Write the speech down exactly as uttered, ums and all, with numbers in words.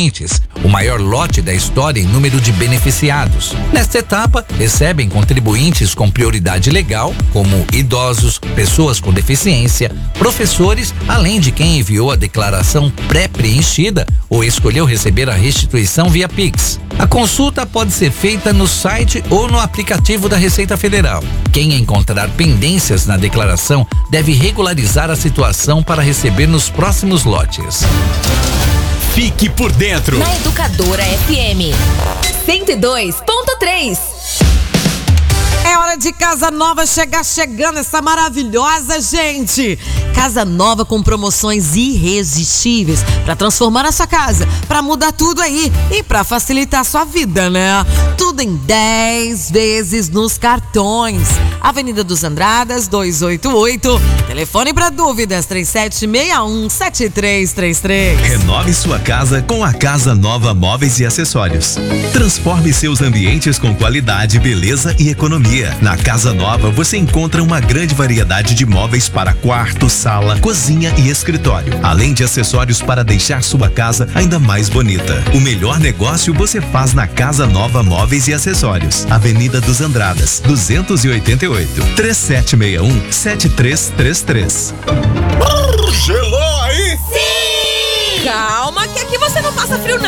contribuintes, o maior lote da história em número de beneficiados. Nesta etapa, recebem contribuintes com prioridade legal, como idosos, pessoas com deficiência, professores, além de quem enviou a declaração pré-preenchida ou escolheu receber a restituição via Pix. A consulta pode ser feita no site ou no aplicativo da Receita Federal. Quem encontrar pendências na declaração deve regularizar a situação para receber nos próximos lotes. Fique por dentro. Na Educadora F M cento e dois ponto três. É hora de Casa Nova chegar chegando, essa maravilhosa, gente. Casa Nova com promoções irresistíveis para transformar a sua casa, para mudar tudo aí e para facilitar a sua vida, né? Tudo em dez vezes nos cartões. Avenida dos Andradas, duzentos e oitenta e oito. Telefone para dúvidas, três sete seis um, sete três três três. Renove sua casa com a Casa Nova Móveis e Acessórios. Transforme seus ambientes com qualidade, beleza e economia. Na Casa Nova você encontra uma grande variedade de móveis para quarto, sala, cozinha e escritório, além de acessórios para deixar sua casa ainda mais bonita. O melhor negócio você faz na Casa Nova Móveis e Acessórios, Avenida dos Andradas, duzentos e oitenta e oito, três sete seis um, sete três três três. Gelou aí? Sim! Calma que aqui você não passa frio não.